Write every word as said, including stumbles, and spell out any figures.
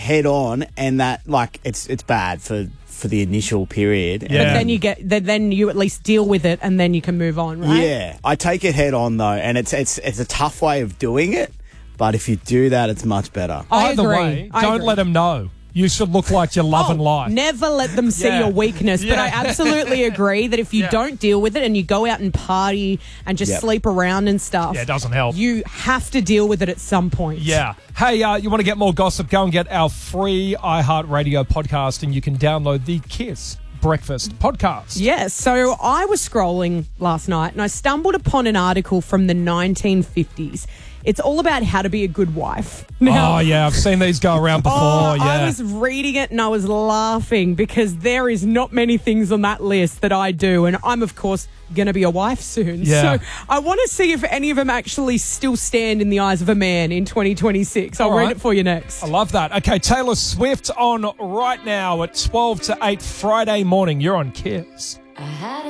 head on, and that like it's it's bad for. for the initial period. Yeah. But then you get then you at least deal with it and then you can move on, right? Yeah. I take it head on though, and it's it's it's a tough way of doing it, but if you do that, it's much better. I Either agree. way, I don't agree. let them know. You should look like you're loving Oh, life. Never let them see Yeah. your weakness. But Yeah. I absolutely agree that if you Yeah. don't deal with it and you go out and party and just Yep. sleep around and stuff, Yeah, it doesn't help. You have to deal with it at some point. Yeah. Hey, uh, you want to get more gossip? Go and get our free iHeartRadio podcast, and you can download the Kiss Breakfast podcast. Yes. So I was scrolling last night and I stumbled upon an article from the nineteen fifties. It's all about how to be a good wife. Now, Oh, yeah. I've seen these go around before. Oh, yeah. I was reading it and I was laughing because there is not many things on that list that I do. And I'm, of course, going to be a wife soon. Yeah. So I want to see if any of them actually still stand in the eyes of a man in twenty twenty-six. I'll All read right. it for you next. I love that. Okay, Taylor Swift on right now at twelve to eight Friday morning. You're on Kiss.